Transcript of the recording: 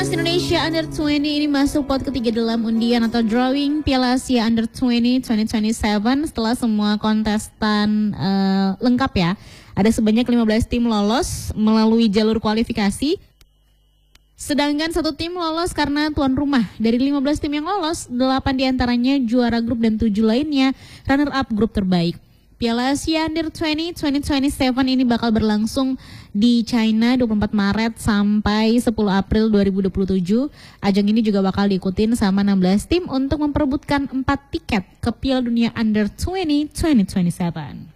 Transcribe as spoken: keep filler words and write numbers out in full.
Timnas Indonesia Under dua puluh ini masuk pot ketiga dalam undian atau drawing Piala Asia Under dua puluh dua ribu dua puluh tujuh setelah semua kontestan uh, lengkap ya. Ada sebanyak lima belas tim lolos melalui jalur kualifikasi. Sedangkan satu tim lolos karena tuan rumah. Dari lima belas tim yang lolos, delapan diantaranya juara grup dan tujuh lainnya runner up grup terbaik. Piala Asia Under dua puluh dua ribu dua puluh tujuh ini bakal berlangsung di China dua puluh empat Maret sampai sepuluh April dua ribu dua puluh tujuh. Ajang ini juga bakal diikutin sama enam belas tim untuk memperebutkan empat tiket ke Piala Dunia Under dua puluh ribu dua puluh tujuh.